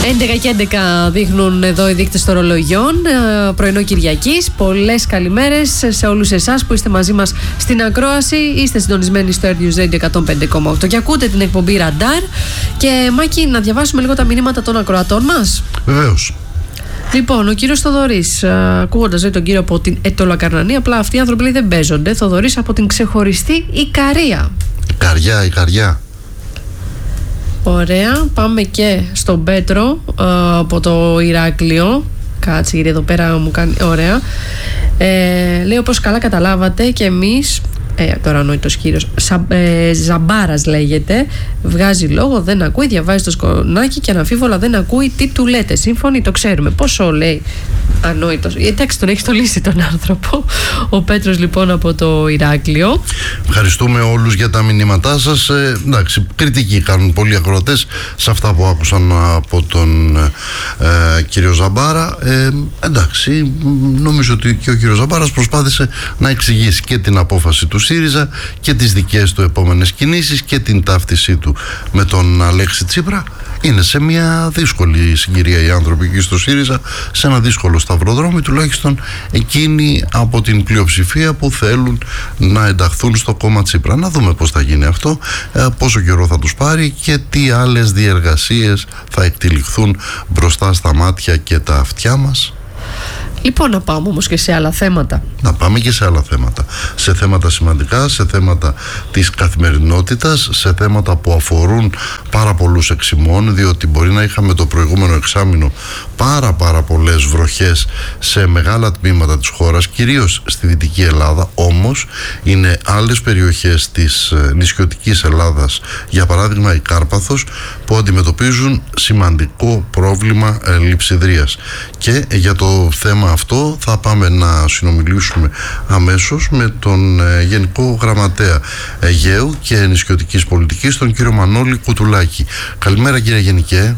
11 και 11 δείχνουν εδώ οι δείκτες των ρολογιών. Πρωινό Κυριακής. Πολλές καλημέρες σε όλους εσάς που είστε μαζί μας στην ακρόαση. Είστε συντονισμένοι στο Air News Radio 105,8 και ακούτε την εκπομπή Ραντάρ. Και Μάκη, να διαβάσουμε λίγο τα μηνύματα των ακροατών μας. Βεβαίως. Λοιπόν, ο κύριος Θοδωρής, ακούγοντας τον κύριο από την Ετωλακαρνανία, απλά αυτοί οι άνθρωποι λέει, δεν παίζονται. Θοδωρής από την ξεχωριστή Ικαρία. Ικαριά. Ωραία, πάμε και στον Πέτρο από το Ηράκλειο. Κάτσε, γιατί εδώ πέρα μου κάνει. Ωραία. Λέει, όπως καλά καταλάβατε και εμείς. Τώρα ανόητος κύριος Ζαμπάρας λέγεται. Βγάζει λόγο, δεν ακούει, διαβάζει το σκονάκι και αναμφίβολα δεν ακούει τι του λέτε. Σύμφωνοι, το ξέρουμε. Πόσο λέει ανόητος. Εντάξει, τον έχει στολίσει τον άνθρωπο. Ο Πέτρος λοιπόν από το Ηράκλειο. Ευχαριστούμε όλους για τα μηνύματά σας. Εντάξει, κριτική κάνουν πολλοί ακροατές σε αυτά που άκουσαν από τον κύριο Ζαμπάρα. Εντάξει, νομίζω ότι και ο κύριος Ζαμπάρας προσπάθησε να εξηγήσει και την απόφαση του ΣΥΡΙΖΑ και τις δικές του επόμενες κινήσεις και την ταύτισή του με τον Αλέξη Τσίπρα. Είναι σε μια δύσκολη συγκυρία οι άνθρωποι εκεί στο ΣΥΡΙΖΑ, σε ένα δύσκολο σταυροδρόμι, τουλάχιστον εκείνοι από την πλειοψηφία που θέλουν να ενταχθούν στο κόμμα Τσίπρα. Να δούμε πώς θα γίνει αυτό, πόσο καιρό θα τους πάρει και τι άλλες διεργασίες θα εκτυλιχθούν μπροστά στα μάτια και τα αυτιά μας. Λοιπόν, να πάμε όμως και σε άλλα θέματα. Να πάμε και σε άλλα θέματα. Σε θέματα σημαντικά, σε θέματα της καθημερινότητας, σε θέματα που αφορούν πάρα πολλούς εξημών, διότι μπορεί να είχαμε το προηγούμενο εξάμηνο πάρα πολλές βροχές σε μεγάλα τμήματα της χώρας, κυρίως στη Δυτική Ελλάδα, όμως είναι άλλες περιοχές της νησιωτικής Ελλάδας, για παράδειγμα η Κάρπαθος, που αντιμετωπίζουν σημαντικό πρόβλημα λειψιδρίας. Και για το θέμα αυτό θα πάμε να συνομιλήσουμε αμέσως με τον Γενικό Γραμματέα Αιγαίου και Νησιωτικής Πολιτικής, τον κύριο Μανώλη Κουτουλάκη. Καλημέρα κύριε Γενικέ.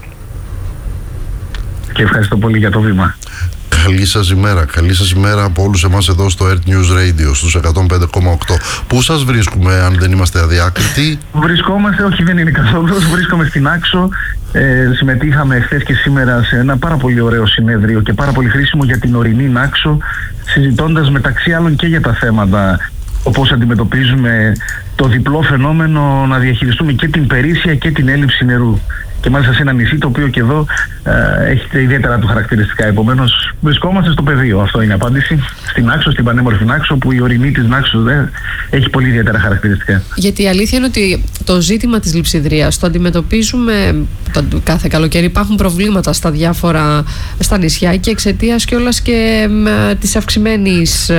Και ευχαριστώ πολύ για το βήμα. Καλή σας ημέρα από όλους εμάς εδώ στο Air News Radio στους 105,8. Πού σας βρίσκουμε αν δεν είμαστε αδιάκριτοι? Βρισκόμαστε, όχι δεν είναι καθόλου, βρίσκομαι στην Άξο. Συμμετείχαμε χθες και σήμερα σε ένα πάρα πολύ ωραίο συνέδριο και πάρα πολύ χρήσιμο για την ορεινή Άξο, συζητώντας μεταξύ άλλων και για τα θέματα όπως αντιμετωπίζουμε το διπλό φαινόμενο να διαχειριστούμε και την περίσσια και την έλλειψη νερού. Και μάλιστα σε ένα νησί το οποίο και εδώ έχει ιδιαίτερα του χαρακτηριστικά. Επομένως, βρισκόμαστε στο πεδίο. Αυτό είναι η απάντηση. Στην Άξο, στην πανέμορφη Άξο, που η ορεινή της Άξο έχει πολύ ιδιαίτερα χαρακτηριστικά. Γιατί η αλήθεια είναι ότι το ζήτημα της λειψιδρίας το αντιμετωπίζουμε κάθε καλοκαίρι. Υπάρχουν προβλήματα στα νησιά και εξαιτίας κιόλας και της αυξημένης.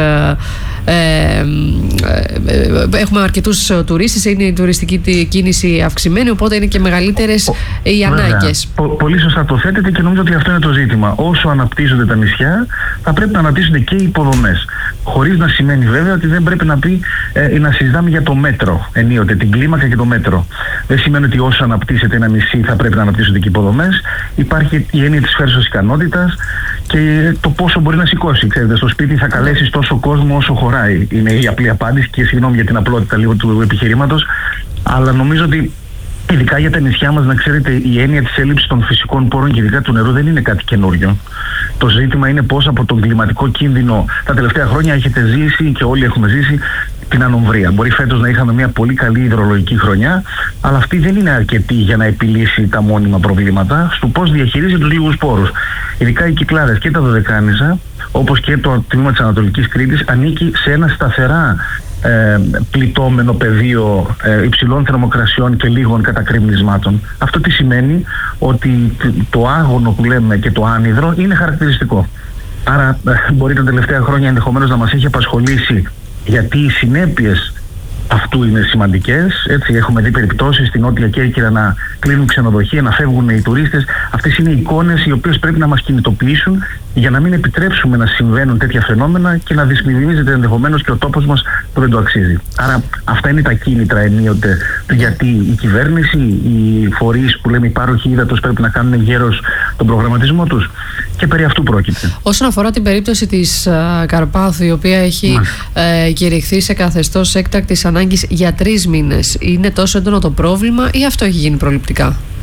Έχουμε αρκετούς τουρίστες, είναι η τουριστική κίνηση αυξημένη, οπότε είναι και μεγαλύτερες οι ανάγκες. Πολύ σωστά το θέτετε και νομίζω ότι αυτό είναι το ζήτημα. Όσο αναπτύσσονται τα νησιά, θα πρέπει να αναπτύσσονται και οι υποδομές. Χωρίς να σημαίνει βέβαια ότι δεν πρέπει να συζητάμε για το μέτρο ενίοτε, την κλίμακα και το μέτρο. Δεν σημαίνει ότι όσο αναπτύσσεται ένα νησί θα πρέπει να αναπτύσσονται και υποδομές. Υπάρχει η έννοια της φέρουσας ικανότητας και το πόσο μπορεί να σηκώσει. Ξέρετε, στο σπίτι θα καλέσεις τόσο κόσμο όσο χωράει. Είναι η απλή απάντηση και συγγνώμη για την απλότητα λίγο του επιχειρήματος. Αλλά νομίζω ότι ειδικά για τα νησιά μας, να ξέρετε, η έννοια της έλλειψης των φυσικών πόρων και ειδικά του νερού δεν είναι κάτι καινούριο. Το ζήτημα είναι πώς από τον κλιματικό κίνδυνο τα τελευταία χρόνια έχετε ζήσει και όλοι έχουμε ζήσει την ανομβρία. Μπορεί φέτος να είχαμε μια πολύ καλή υδρολογική χρονιά, αλλά αυτή δεν είναι αρκετή για να επιλύσει τα μόνιμα προβλήματα στο πώς διαχειρίζει τους λίγους πόρους. Ειδικά οι Κυκλάδες και τα Δωδεκάνησα, όπως και το τμήμα της Ανατολικής Κρήτης, ανήκει σε ένα σταθερά πληττόμενο πεδίο υψηλών θερμοκρασιών και λίγων κατακρημνισμάτων. Αυτό τι σημαίνει? Ότι το άγωνο που λέμε και το άνυδρο είναι χαρακτηριστικό. Άρα μπορεί τα τελευταία χρόνια ενδεχομένως να μας έχει απασχολήσει, γιατί οι συνέπειες αυτού είναι σημαντικές. Έτσι, έχουμε δει περιπτώσεις στην Νότια Κέρκυρα να κλείνουν ξενοδοχεία, να φεύγουν οι τουρίστες. Αυτές είναι οι εικόνες οι οποίες πρέπει να μας κινητοποιήσουν για να μην επιτρέψουμε να συμβαίνουν τέτοια φαινόμενα και να δυσμηνυμίζεται ενδεχομένως και ο τόπος μας που δεν το αξίζει. Άρα αυτά είναι τα κίνητρα ενίοτε, γιατί η κυβέρνηση, οι φορείς που λέμε οι πάροχοι ύδατος πρέπει να κάνουν γέρος τον προγραμματισμό τους και περί αυτού πρόκειται. Όσον αφορά την περίπτωση της Καρπάθου, η οποία έχει κηρυχθεί σε καθεστώς έκτακτης ανάγκης για 3 μήνες, είναι τόσο έντονο το πρόβλημα ή αυτό έχει γίνει προληπτικά?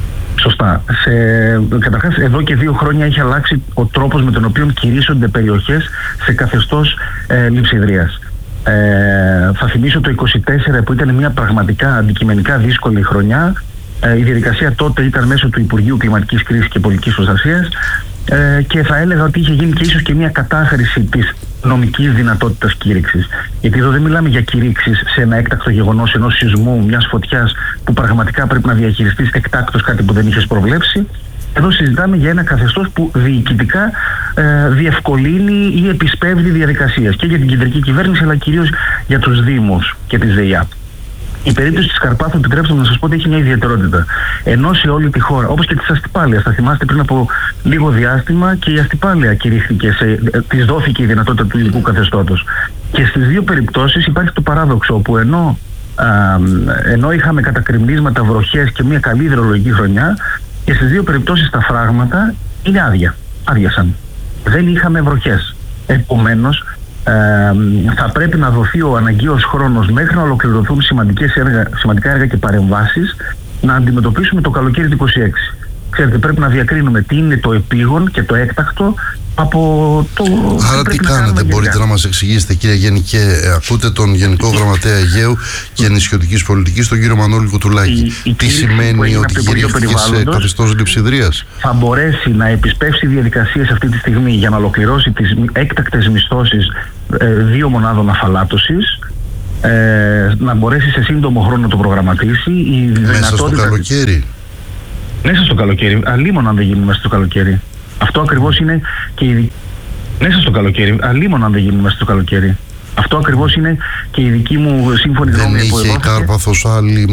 Σωστά. Καταρχάς, εδώ και 2 χρόνια έχει αλλάξει ο τρόπος με τον οποίο κηρύσσονται περιοχές σε καθεστώς λειψιδρίας. Θα θυμίσω το 24 που ήταν μια πραγματικά αντικειμενικά δύσκολη χρονιά. Η διαδικασία τότε ήταν μέσω του Υπουργείου Κλιματικής Κρίσης και Πολιτικής Προστασίας και θα έλεγα ότι είχε γίνει και ίσως και μια κατάχρηση της νομικής δυνατότητας κήρυξης. Γιατί εδώ δεν μιλάμε για κηρύξεις σε ένα έκτακτο γεγονός ενός σεισμού, μιας φωτιάς που πραγματικά πρέπει να διαχειριστείς εκτάκτως κάτι που δεν είχες προβλέψει. Εδώ συζητάμε για ένα καθεστώς που διοικητικά διευκολύνει ή επισπεύδει διαδικασίες και για την κεντρική κυβέρνηση αλλά κυρίως για τους Δήμους και τις ΔΕΙΑ. Η περίπτωση της Καρπάθου, επιτρέψτε μου να σας πω ότι έχει μια ιδιαιτερότητα. Ενώ σε όλη τη χώρα, όπως και της Αστυπάλειας, θα θυμάστε πριν από λίγο διάστημα και η Αστυπάλεια κηρύχθηκε, της δόθηκε η δυνατότητα του ειδικού καθεστώτος. Και στις 2 περιπτώσεις υπάρχει το παράδοξο που ενώ είχαμε κατακρημνίσματα, βροχές και μια καλή υδρολογική χρονιά, και στις 2 περιπτώσεις τα φράγματα είναι άδειασαν. Δεν είχαμε βροχές. Επομένως, θα πρέπει να δοθεί ο αναγκαίος χρόνος μέχρι να ολοκληρωθούν σημαντικά έργα και παρεμβάσεις να αντιμετωπίσουμε το καλοκαίρι του 26. Ξέρετε, πρέπει να διακρίνουμε τι είναι το επίγον και το έκτακτο από το... Άρα τι κάνετε, μπορείτε να μας εξηγήσετε, κύριε Γενικέ? Ακούτε τον Γενικό Γραμματέα Αιγαίου και Νησιωτικής Πολιτικής, τον κύριο Μανώλη Κουτουλάκη. Τι σημαίνει ότι κηρύχθηκε σε καθεστώς λειψιδρίας? Θα μπορέσει να επισπεύσει διαδικασίες αυτή τη στιγμή για να ολοκληρώσει τις έκτακτες μισθώσεις 2 μονάδων αφαλάτωσης, να μπορέσει σε σύντομο χρόνο να το προγραμματίσει. Μέσα στο καλοκαίρι? Μέσα στο καλοκαίρι. Αλλήμον αν δεν γίνει μέσα στο καλοκαίρι. Αυτό ακριβώς είναι και η... Μέσα στο καλοκαίρι. Αλλήμον αν δεν γίνει μέσα στο καλοκαίρι. Αυτό ακριβώς είναι και η δική μου σύμφωνη γνώμη. Δεν είχε η Κάρπαθος άλλη